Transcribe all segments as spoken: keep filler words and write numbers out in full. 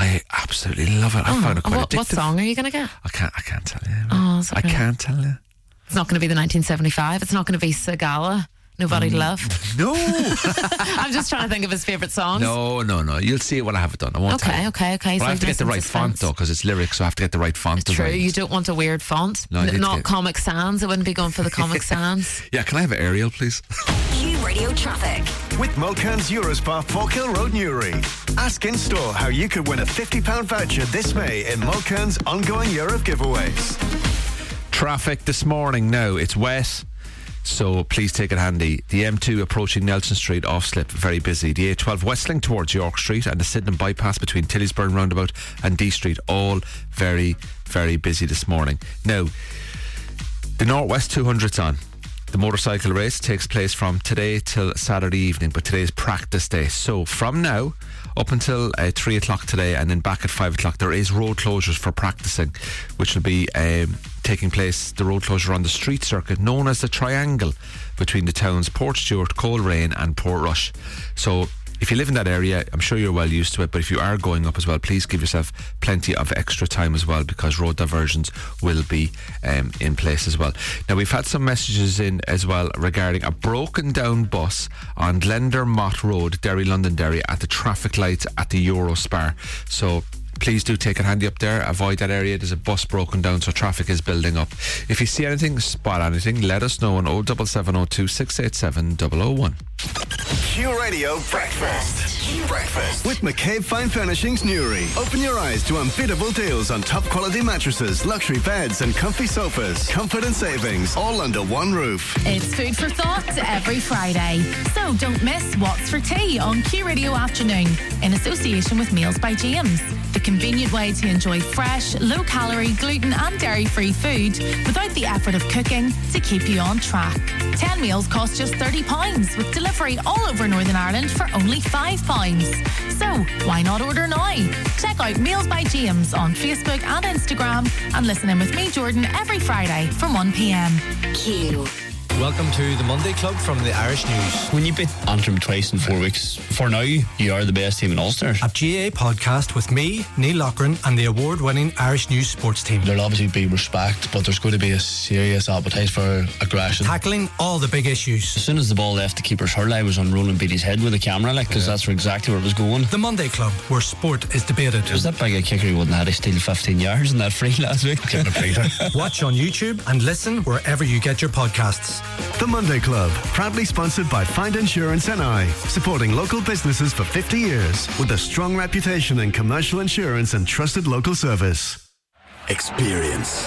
I absolutely love it. I Oh, found it quite what, addictive. what song are you going to get? I can't. I can't tell you. Oh, it's I okay. can't tell you. It's not going to be the nineteen seventy-five. It's not going to be Sagala. Nobody Mm. Love. No. I'm just trying to think of his favourite songs. no, no, no. You'll see it when I have it done. I won't tell Okay, you. okay, okay. But So I have to leave get the us in right suspense. font though, because it's lyrics, so I have to get the right font. True, design. you don't want a weird font. No, I N- need to not get- Comic Sans. It wouldn't be going for the Comic Sans. Yeah, can I have Ariel, please? Q Radio Traffic. With Mulcairn's Eurospa Falkhill Road Newry. Ask in store how you could win a fifty pound voucher this May in Mulcairn's ongoing year of giveaways. Traffic this morning now. It's wet, so please take it handy. The M two approaching Nelson Street off slip, very busy. The A twelve Westling towards York Street and the Sydenham bypass between Tilliesburn roundabout and D Street, all very, very busy this morning. Now, the Northwest two hundred's on. The motorcycle race takes place from today till Saturday evening, but today's practice day. So from now up until uh, three o'clock today and then back at five o'clock, there is road closures for practicing, which will be um, taking place, the road closure on the street circuit known as the Triangle between the towns Portstewart, Coleraine and Portrush. So if you live in that area, I'm sure you're well used to it, but if you are going up as well, please give yourself plenty of extra time as well, because road diversions will be um, in place as well. Now, we've had some messages in as well regarding a broken down bus on Glendere Mott Road, Derry, Londonderry, at the traffic lights at the Eurospar. So please do take it handy up there. Avoid that area. There's a bus broken down, so traffic is building up. If you see anything, spot anything, let us know on oh seven seven oh two six eight seven oh oh one. Q Radio Breakfast. Q Breakfast. With McCabe Fine Furnishings Newry. Open your eyes to unbeatable deals on top quality mattresses, luxury beds and comfy sofas. Comfort and savings, all under one roof. It's food for thought every Friday. So don't miss What's for Tea on Q Radio Afternoon in association with Meals by James. The convenient way to enjoy fresh, low-calorie, gluten and dairy-free food without the effort of cooking to keep you on track. ten meals cost just thirty pounds with delivery all over Northern Ireland for only five pounds. So why not order now? Check out Meals by James on Facebook and Instagram and listen in with me, Jordan, every Friday from one p.m. Q. Welcome to the Monday Club from the Irish News. When you beat Antrim twice in four weeks, for now, you are the best team in Ulster. A G A A podcast with me, Neil Loughran, and the award-winning Irish News sports team. There'll obviously be respect, but there's going to be a serious appetite for aggression. Tackling all the big issues. As soon as the ball left the keeper's hurl, I was on Roland Beatty's head with the camera, like, because yeah. that's exactly where it was going. The Monday Club, where sport is debated. Was that big a kicker he wouldn't have had to steal fifteen yards in that free last week? Watch on YouTube and listen wherever you get your podcasts. The Monday Club, proudly sponsored by Find Insurance N I, supporting local businesses for fifty years with a strong reputation in commercial insurance and trusted local service. Experience.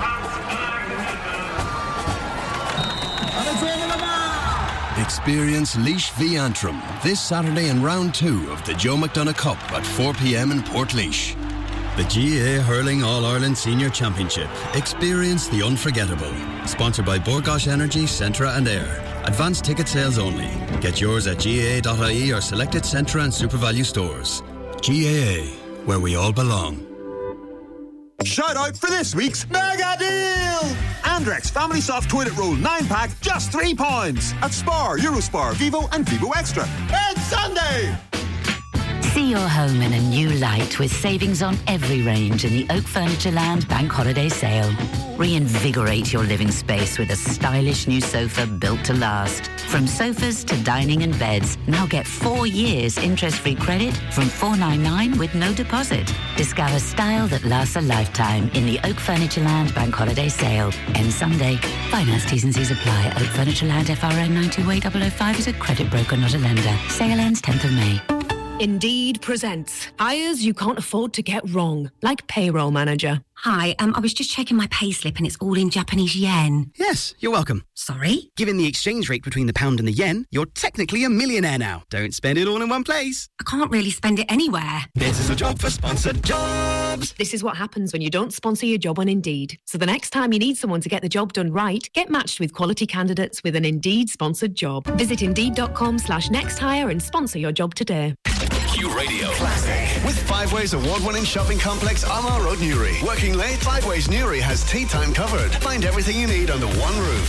Experience Laois v Antrim this Saturday in round two of the Joe McDonagh Cup at four p.m. in Portlaoise. The G A A Hurling All-Ireland Senior Championship. Experience the unforgettable. Sponsored by Borgosh Energy, Centra and Air. Advanced ticket sales only. Get yours at G A A dot I E or selected Centra and SuperValue stores. G A A, where we all belong. Shout out for this week's mega deal! Andrex Family Soft Toilet Roll nine pack, just three pounds. At Spar, Eurospar, Vivo and Vivo Extra. It's Sunday! See your home in a new light with savings on every range in the Oak Furniture Land Bank Holiday Sale. Reinvigorate your living space with a stylish new sofa built to last. From sofas to dining and beds, now get four years interest-free credit from four ninety-nine with no deposit. Discover style that lasts a lifetime in the Oak Furniture Land Bank Holiday Sale. Ends Sunday. Finance T's and C's apply. Oak Furniture Land F R N nine two A double oh five is a credit broker, not a lender. Sale ends tenth of May. Indeed presents hires you can't afford to get wrong, like payroll manager. Hi, um, I was just checking my payslip and it's all in Japanese yen. Yes, you're welcome. Sorry? Given the exchange rate between the pound and the yen, you're technically a millionaire now. Don't spend it all in one place. I can't really spend it anywhere. This is a job for sponsored jobs. This is what happens when you don't sponsor your job on Indeed. So the next time you need someone to get the job done right, get matched with quality candidates with an Indeed sponsored job. Visit Indeed.com slash next hire and sponsor your job today. Q Radio Classic. With Five Ways award-winning shopping complex Armagh Road Newry. Working late? Five Ways Newry has tea time covered. Find everything you need under one roof.